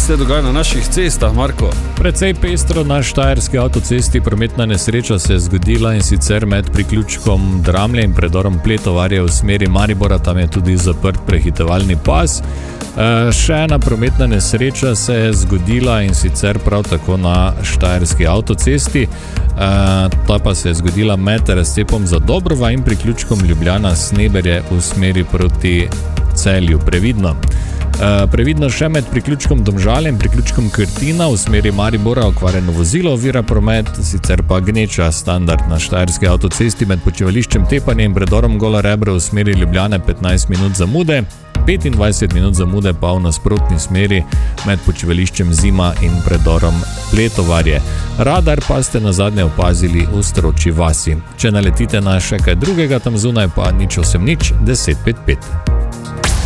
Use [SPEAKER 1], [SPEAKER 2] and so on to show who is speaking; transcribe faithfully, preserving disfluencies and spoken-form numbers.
[SPEAKER 1] se dogaja na naših cestah, Marko?
[SPEAKER 2] Precej pestro na štajerski avtocesti. Prometna nesreča se je zgodila in sicer med priključkom Dramlje in predorom Pletovarje v smeri Maribora, tam je tudi zaprt prehitevalni pas. E, še ena prometna nesreča se je zgodila in sicer prav tako na štajerski avtocesti. E, ta pa se je zgodila med razcepom Zadobrova in priključkom Ljubljana Sneberje v smeri proti Celju. Previdno. Uh, previdno še med priključkom Domžale in priključkom Krtina v smeri Maribora okvarjeno vozilo ovira promet, sicer pa gneča standard na štajerski avtocesti med počivališčem Tepanje in predorom Gola Rebra v smeri Ljubljane petnajst minut zamude, petindvajset minut zamude pa v nasprotni smeri med počivališčem Zima in predorom Pletovarje. Radar pa ste nazadnje opazili v Stročji vasi. Če naletite na še kaj drugega tam zunaj, pa nič osem nič deset pet pet.